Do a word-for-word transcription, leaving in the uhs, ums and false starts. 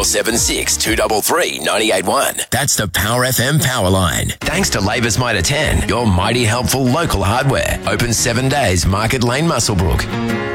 seven six, two three three, nine eight one. That's the Power F M power line. Thanks to Labour's Mitre ten, your mighty helpful local hardware. Open seven days, Market Lane, Muswellbrook.